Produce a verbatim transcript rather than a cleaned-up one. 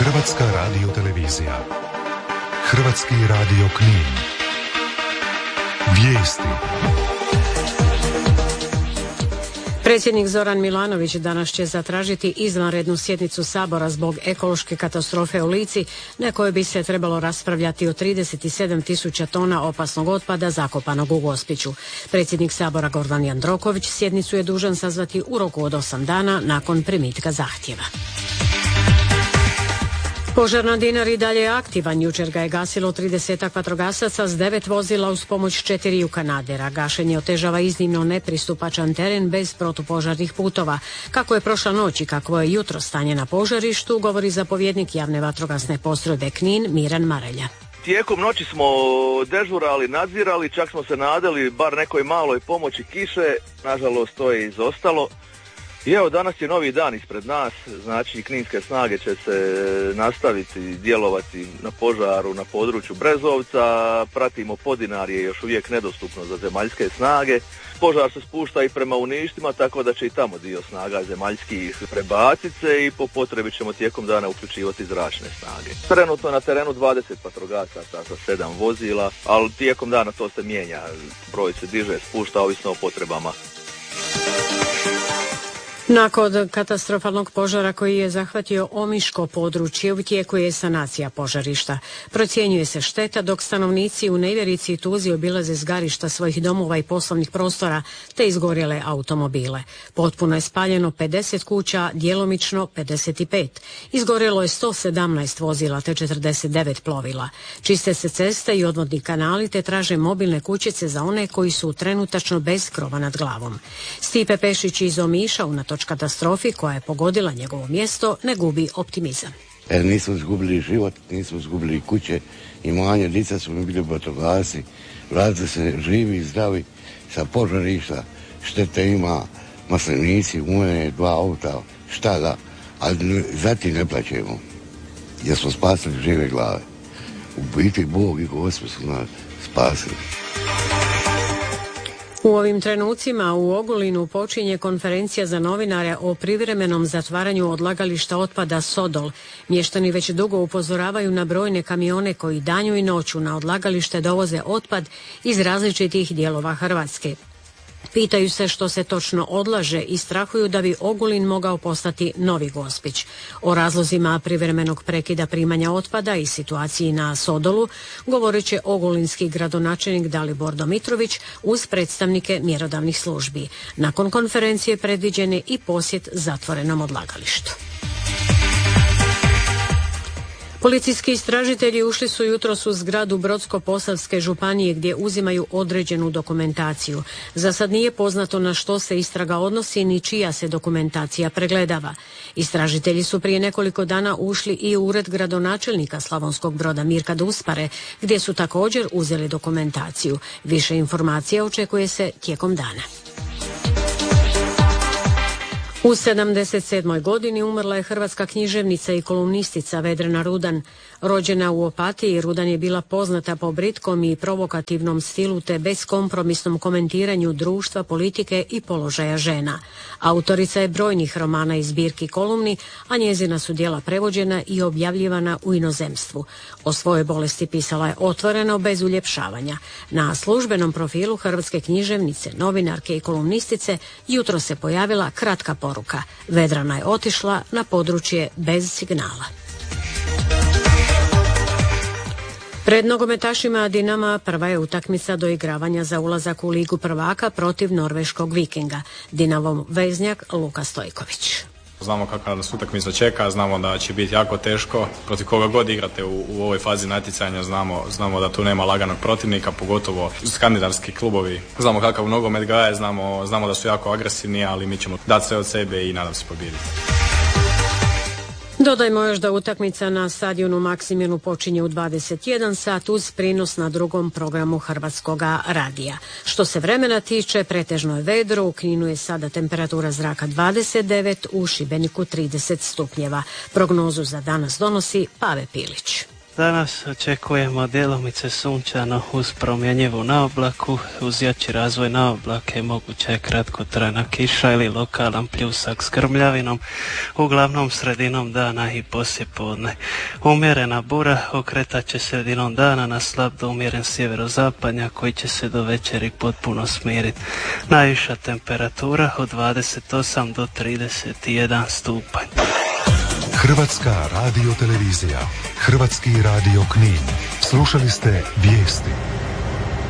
Hrvatska radiotelevizija. Hrvatski radio Knin. Vijesti. Predsjednik Zoran Milanović danas će zatražiti izvanrednu sjednicu Sabora zbog ekološke katastrofe u Lici, na kojoj bi se trebalo raspravljati o trideset sedam tisuća tona opasnog otpada zakopanog u Gospiću. Predsjednik Sabora Gordan Jandroković sjednicu je dužan sazvati u roku od osam dana nakon primitka zahtjeva. Požar na Dinari dalje je aktivan. Jučer ga je gasilo tridesetak vatrogasaca s devet vozila uz pomoć četiri kanadera. Gašenje otežava iznimno nepristupačan teren bez protupožarnih putova. Kako je prošla noć i kakvo je jutro stanje na požarištu, govori zapovjednik javne vatrogasne postrojbe Knin Miran Marelja. Tijekom noći smo dežurali, nadzirali, čak smo se nadali bar nekoj maloj pomoći kiše, nažalost to je izostalo. I evo, danas je novi dan ispred nas, znači kninske snage će se nastaviti djelovati na požaru na području Brezovca, pratimo Podinarje, još uvijek nedostupno za zemaljske snage. Požar se spušta i prema Uništima, tako da će i tamo dio snaga zemaljskih prebaciti se i po potrebi ćemo tijekom dana uključivati zračne snage. Trenutno na terenu dvadeset vatrogasaca sa sedam vozila, ali tijekom dana to se mijenja, broj se diže, spušta, ovisno o potrebama. Nakon katastrofalnog požara koji je zahvatio Omiško područje, u tijeku je sanacija požarišta. Procjenjuje se šteta dok stanovnici u Nevjerici i Tuzi obilaze zgarišta svojih domova i poslovnih prostora te izgorjele automobile. Potpuno je spaljeno pedeset kuća, djelomično pedeset pet. Izgorjelo je sto sedamnaest vozila te četrdeset devet plovila. Čiste se ceste i odvodni kanali te traže mobilne kućice za one koji su trenutačno bez krova nad glavom. Stipe Pešić iz Omiša unatoč katastrofi koja je pogodila njegovo mjesto ne gubi optimizam. E, nismo izgubili život, nismo izgubili kuće, imanje, djeca su mi bili vatrogasci, vratili se živi i zdravi sa požarišta, štete ima maslinici, u mene dva auta, šta da, ali zatim ne plaćemo, jer smo spasili žive glave. U biti Bog i Gospod su nas spasili. U ovim trenucima u Ogulinu počinje konferencija za novinare o privremenom zatvaranju odlagališta otpada Sodol. Mještani već dugo upozoravaju na brojne kamione koji danju i noću na odlagalište dovoze otpad iz različitih dijelova Hrvatske. Pitaju se što se točno odlaže i strahuju da bi Ogulin mogao postati novi Gospić. O razlozima privremenog prekida primanja otpada i situaciji na Sodolu govorit će ogulinski gradonačelnik Dalibor Domitrović uz predstavnike mjerodavnih službi. Nakon konferencije predviđen je i posjet zatvorenom odlagalištu. Policijski istražitelji ušli su jutros u zgradu Brodsko-posavske županije gdje uzimaju određenu dokumentaciju. Za sad nije poznato na što se istraga odnosi ni čija se dokumentacija pregledava. Istražitelji su prije nekoliko dana ušli i u ured gradonačelnika Slavonskog Broda Mirka Duspare gdje su također uzeli dokumentaciju. Više informacija očekuje se tijekom dana. U sedamdeset sedmoj godini umrla je hrvatska književnica i kolumnistica Vedrana Rudan. Rođena u Opatiji, Rudan je bila poznata po britkom i provokativnom stilu te beskompromisnom komentiranju društva, politike i položaja žena. Autorica je brojnih romana i zbirki kolumni, a njezina su djela prevođena i objavljivana u inozemstvu. O svojoj bolesti pisala je otvoreno, bez uljepšavanja. Na službenom profilu hrvatske književnice, novinarke i kolumnistice jutro se pojavila kratka poruka. Vedrana je otišla na područje bez signala. Pred nogometašima Dinama prva je utakmica doigravanja za ulazak u Ligu prvaka protiv norveškog Vikinga. Dinamov veznjak Luka Stojković. Znamo kakva nas utakmica čeka, znamo da će biti jako teško. Protiv koga god igrate u, u ovoj fazi natjecanja, znamo, znamo da tu nema laganog protivnika, pogotovo skandinavski klubovi. Znamo kakav nogomet gaje, znamo, znamo da su jako agresivni, ali mi ćemo dati sve od sebe i nadam se pobijediti. Dodajmo još da utakmica na stadionu Maksiminu počinje u dvadeset jedan sat uz prinos na drugom programu Hrvatskoga radija. Što se vremena tiče, pretežno je vedro, u Kninu je sada temperatura zraka dvadeset devet, u Šibeniku trideset stupnjeva. Prognozu za danas donosi Pave Pilić. Danas očekujemo djelomice sunčano uz promjenjivu naoblaku, uz jači razvoj naoblake moguća je kratkotrajna kiša ili lokalan pljusak s grmljavinom, uglavnom sredinom dana i poslijepodne. Umjerena bura okretat će sredinom dana na slab do umjeren sjeverozapadnja koji će se do večeri potpuno smiriti. Najviša temperatura od dvadeset osam do trideset jedan stupanj. Hrvatska radiotelevizija, Hrvatski radio Knin. Slušali ste vijesti.